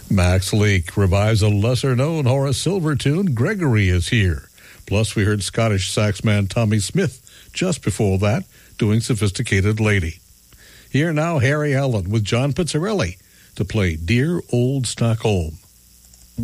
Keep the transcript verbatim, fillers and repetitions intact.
Max Leake revives a lesser-known Horace Silver tune, Gregory Is Here. Plus, we heard Scottish saxman Tommy Smith just before that, doing Sophisticated Lady. Here now, Harry Allen with John Pizzarelli to play Dear Old Stockholm.